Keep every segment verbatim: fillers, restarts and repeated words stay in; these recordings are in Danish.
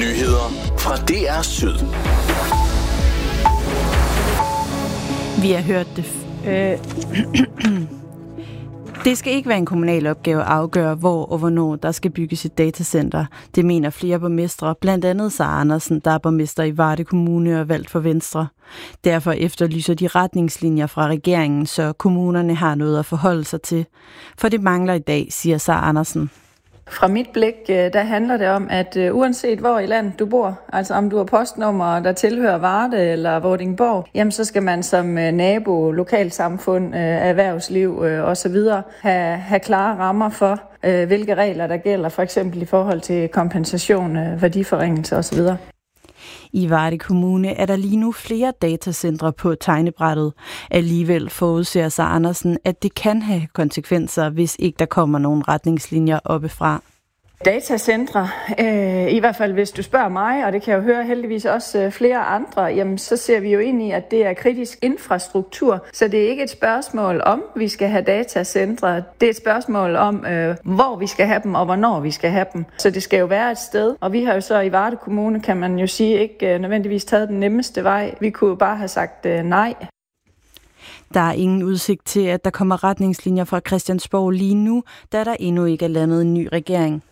Nyheder fra D R Syd. Vi har hørt det. F- øh. Det skal ikke være en kommunal opgave at afgøre, hvor og hvornår der skal bygges et datacenter. Det mener flere borgmestre, blandt andet Sara Andersen, der er borgmester i Varde Kommune og valgt for Venstre. Derfor efterlyser de retningslinjer fra regeringen, så kommunerne har noget at forholde sig til. For det mangler i dag, siger Sara Andersen. Fra mit blik, der handler det om, at uanset hvor i landet du bor, altså om du har postnummer, der tilhører Varde eller Vordingborg, jamen så skal man som nabo, lokalsamfund, erhvervsliv osv. have, have klare rammer for, hvilke regler der gælder, for eksempel i forhold til kompensation, værdiforringelse osv. I Varde Kommune er der lige nu flere datacentre på tegnebrættet. Alligevel forudser Sara Andersen, at det kan have konsekvenser, hvis ikke der kommer nogen retningslinjer oppefra. Datacentre, øh, i hvert fald hvis du spørger mig, og det kan jeg jo høre heldigvis også øh, flere andre, jamen så ser vi jo ind i, at det er kritisk infrastruktur. Så det er ikke et spørgsmål om, vi skal have datacentre. Det er et spørgsmål om, øh, hvor vi skal have dem, og hvornår vi skal have dem. Så det skal jo være et sted. Og vi har jo så i Varde Kommune, kan man jo sige, ikke øh, nødvendigvis taget den nemmeste vej. Vi kunne jo bare have sagt øh, nej. Der er ingen udsigt til, at der kommer retningslinjer fra Christiansborg lige nu, da der endnu ikke er landet en ny regering.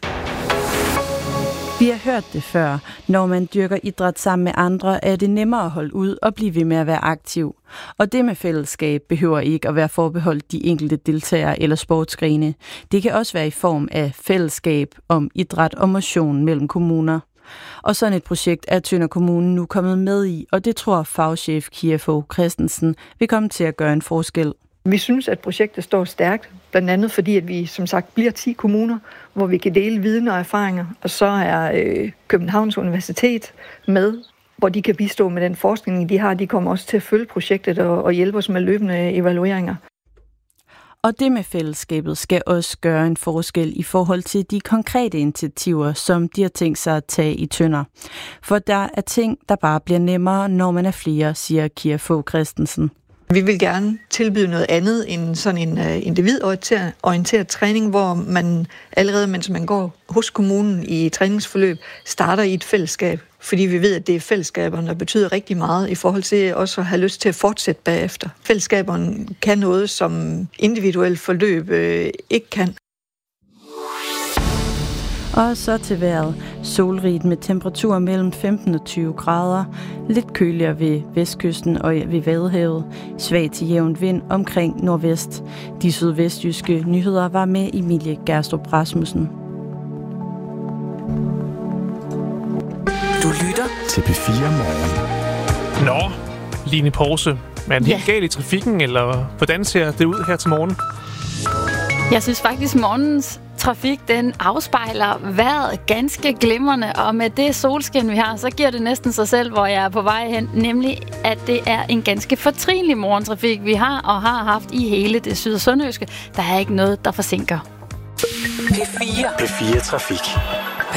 Vi har hørt det før. Når man dyrker idræt sammen med andre, er det nemmere at holde ud og blive ved med at være aktiv. Og det med fællesskab behøver ikke at være forbeholdt de enkelte deltagere eller sportsgrene. Det kan også være i form af fællesskab om idræt og motion mellem kommuner. Og sådan et projekt er Tønder Kommune nu kommet med i, og det tror fagchef Kia Fogh Christensen vil komme til at gøre en forskel. Vi synes, at projektet står stærkt, blandt andet fordi, at vi som sagt bliver ti kommuner, hvor vi kan dele viden og erfaringer. Og så er øh, Københavns Universitet med, hvor de kan bistå med den forskning, de har. De kommer også til at følge projektet og, og hjælpe os med løbende evalueringer. Og det med fællesskabet skal også gøre en forskel i forhold til de konkrete initiativer, som de har tænkt sig at tage i Tønder. For der er ting, der bare bliver nemmere, når man er flere, siger Kia Fogh Christensen. Vi vil gerne tilbyde noget andet end sådan en uh, individorienteret træning, hvor man allerede, mens man går hos kommunen i træningsforløb, starter i et fællesskab. Fordi vi ved, at det er fællesskaberne, der betyder rigtig meget i forhold til også at have lyst til at fortsætte bagefter. Fællesskaberne kan noget, som individuelt forløb øh, ikke kan. Og så til vejret. Solrigt med temperaturer mellem femten og tyve grader. Lidt køligere ved vestkysten og ved Vadehavet. Svag til jævn vind omkring nordvest. De sydvestjyske nyheder var med Emilie Gerstrup Rasmussen. Du lytter til P fire Morgen. Nå, Line Porse. Er den helt Ja. galt i trafikken, eller hvordan ser det ud her til morgen? Jeg synes faktisk, at morgens trafik, den afspejler vejret ganske glimrende, og med det solskin, vi har, så giver det næsten sig selv, hvor jeg er på vej hen, nemlig at det er en ganske fortrinlig morgentrafik, vi har og har haft i hele det syd- og sønderjyske. Der er ikke noget, der forsinker. P fire. P fire Trafik.